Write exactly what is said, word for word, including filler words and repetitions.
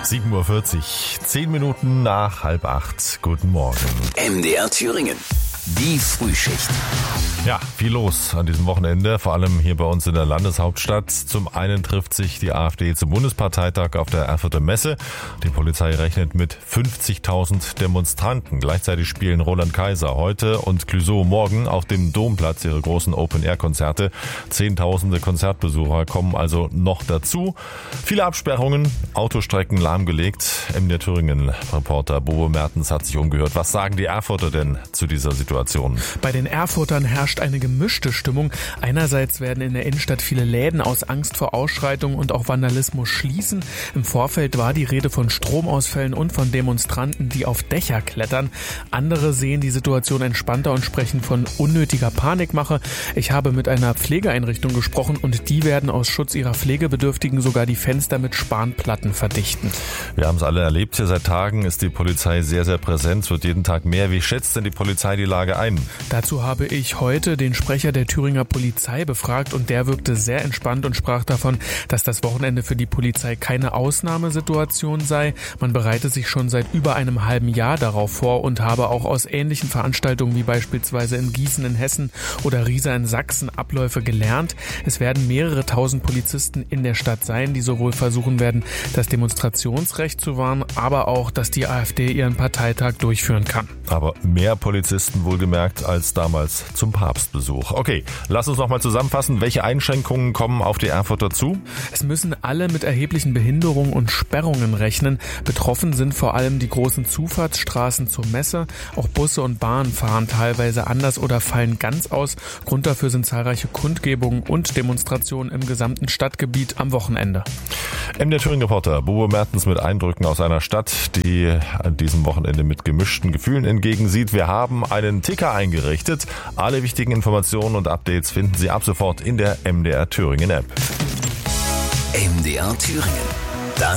sieben Uhr vierzig, zehn Minuten nach halb acht. Guten Morgen. M D R Thüringen. Die Frühschicht. Ja, viel los an diesem Wochenende, vor allem hier bei uns in der Landeshauptstadt. Zum einen trifft sich die AfD zum Bundesparteitag auf der Erfurter Messe. Die Polizei rechnet mit fünfzigtausend Demonstranten. Gleichzeitig spielen Roland Kaiser heute und Clouseau morgen auf dem Domplatz ihre großen Open-Air-Konzerte. Zehntausende Konzertbesucher kommen also noch dazu. Viele Absperrungen, Autostrecken lahmgelegt. M D R Thüringen-Reporter Bobo Mertens hat sich umgehört. Was sagen die Erfurter denn zu dieser Situation? Bei den Erfurtern herrscht eine gemischte Stimmung. Einerseits werden in der Innenstadt viele Läden aus Angst vor Ausschreitungen und auch Vandalismus schließen. Im Vorfeld war die Rede von Stromausfällen und von Demonstranten, die auf Dächer klettern. Andere sehen die Situation entspannter und sprechen von unnötiger Panikmache. Ich habe mit einer Pflegeeinrichtung gesprochen und die werden aus Schutz ihrer Pflegebedürftigen sogar die Fenster mit Spanplatten verdichten. Wir haben es alle erlebt. Hier seit Tagen ist die Polizei sehr, sehr präsent. Es wird jeden Tag mehr. Wie schätzt denn die Polizei die Lage ein? Dazu habe ich heute den Sprecher der Thüringer Polizei befragt und der wirkte sehr entspannt und sprach davon, dass das Wochenende für die Polizei keine Ausnahmesituation sei. Man bereite sich schon seit über einem halben Jahr darauf vor und habe auch aus ähnlichen Veranstaltungen wie beispielsweise in Gießen in Hessen oder Riesa in Sachsen Abläufe gelernt. Es werden mehrere tausend Polizisten in der Stadt sein, die sowohl versuchen werden, das Demonstrationsrecht zu wahren, aber auch, dass die AfD ihren Parteitag durchführen kann. Aber mehr Polizisten wohlgemerkt als damals zum Papstbesuch. Okay, lass uns nochmal zusammenfassen. Welche Einschränkungen kommen auf die Erfurter zu? Es müssen alle mit erheblichen Behinderungen und Sperrungen rechnen. Betroffen sind vor allem die großen Zufahrtsstraßen zur Messe. Auch Busse und Bahnen fahren teilweise anders oder fallen ganz aus. Grund dafür sind zahlreiche Kundgebungen und Demonstrationen im gesamten Stadtgebiet am Wochenende. M D R Thüringen-Reporter Bobo Mertens mit Eindrücken aus einer Stadt, die an diesem Wochenende mit gemischten Gefühlen entgegensieht. Wir haben einen Ticker eingerichtet. Alle wichtigen Informationen und Updates finden Sie ab sofort in der M D R Thüringen App. M D R Thüringen.